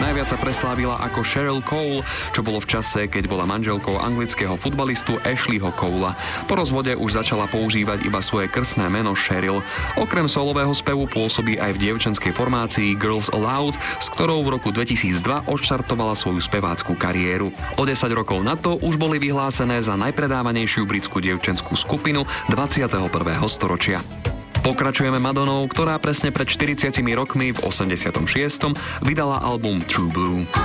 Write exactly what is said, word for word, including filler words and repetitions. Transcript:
Najviac sa preslávila ako Cheryl Cole, čo bolo v čase, keď bola manželkou anglického futbalistu Ashleyho Colea. Po rozvode už začala používať iba svoje krstné meno Cheryl. Okrem solového spevu pôsobí aj v dievčenskej formácii Girls Aloud, s ktorou v roku dvetisícdva odštartovala svoju spevácku kariéru. O desať rokov na to už boli vyhlásené za najpredávanejšiu britskú dievčenskú skupinu dvadsiateho prvého storočia. Pokračujeme Madonou, ktorá presne pred štyridsiatimi rokmi v osemdesiatom šiestom vydala album True Blue.